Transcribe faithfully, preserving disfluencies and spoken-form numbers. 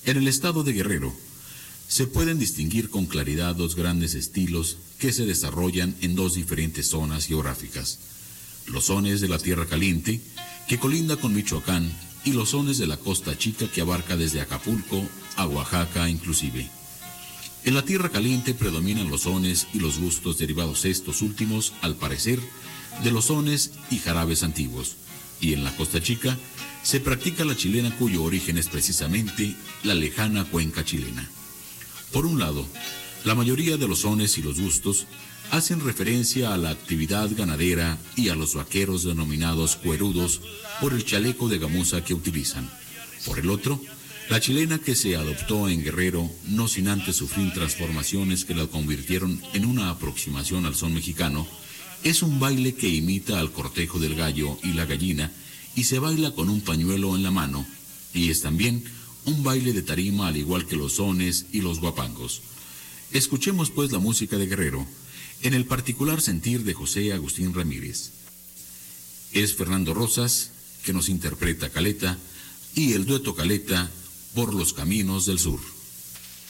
En el estado de Guerrero, se pueden distinguir con claridad dos grandes estilos que se desarrollan en dos diferentes zonas geográficas. Los sones de la Tierra Caliente, que colinda con Michoacán, y los sones de la Costa Chica, que abarca desde Acapulco a Oaxaca inclusive. En la Tierra Caliente predominan los sones y los gustos derivados estos últimos, al parecer, de los sones y jarabes antiguos, y en la Costa Chica se practica la chilena, cuyo origen es precisamente la lejana cuenca chilena. Por un lado, la mayoría de los sones y los gustos hacen referencia a la actividad ganadera y a los vaqueros denominados cuerudos por el chaleco de gamuza que utilizan. Por el otro, la chilena, que se adoptó en Guerrero, no sin antes sufrir transformaciones que la convirtieron en una aproximación al son mexicano, es un baile que imita al cortejo del gallo y la gallina y se baila con un pañuelo en la mano, y es también un baile de tarima, al igual que los sones y los guapangos. Escuchemos pues la música de Guerrero, en el particular sentir de José Agustín Ramírez. Es Fernando Rosas, que nos interpreta Caleta, y el dueto Caleta, Por los Caminos del Sur.